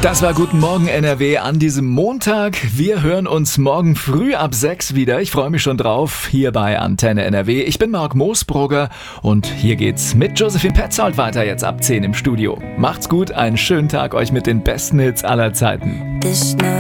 Das war Guten Morgen NRW an diesem Montag. Wir hören uns morgen früh ab 6 wieder. Ich freue mich schon drauf, hier bei Antenne NRW. Ich bin Marc Moosbrugger und hier geht's mit Josephine Petzold weiter jetzt ab 10 im Studio. Macht's gut, einen schönen Tag euch mit den besten Hits aller Zeiten.